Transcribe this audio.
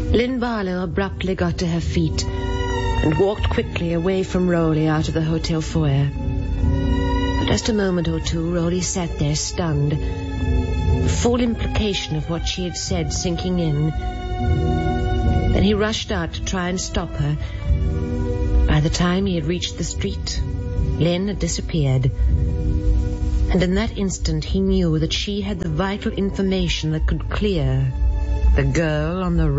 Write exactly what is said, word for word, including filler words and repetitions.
Lynn Barlow abruptly got to her feet and walked quickly away from Rowley out of the hotel foyer. For just a moment or two, Rowley sat there stunned, the full implication of what she had said sinking in. Then he rushed out to try and stop her. By the time he had reached the street, Lynn had disappeared. And in that instant he knew that she had the vital information that could clear the girl on the right.